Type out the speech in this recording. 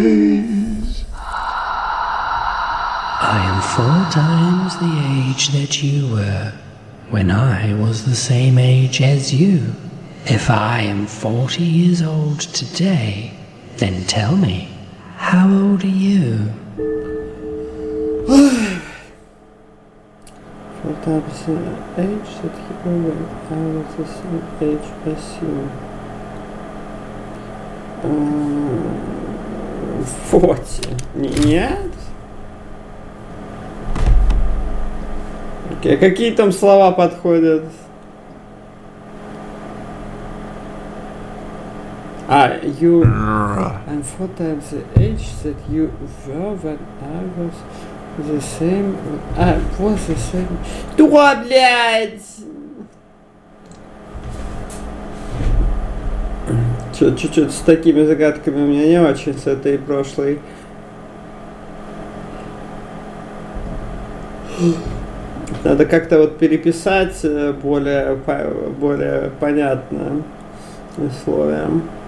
days. I am 4 times the age that you were when I was the same age as you. If I am 40 years old today, then tell me, how old are you? 4 times the age that you were when I was the same age as you. 40. Нет? Окей, какие там слова подходят? You... I'm 4 times the age that you were when I was the same... was the same... Что, блядь? Чуть-чуть с такими загадками у меня не очень, с этой прошлой. Надо как-то вот переписать более понятно условиям.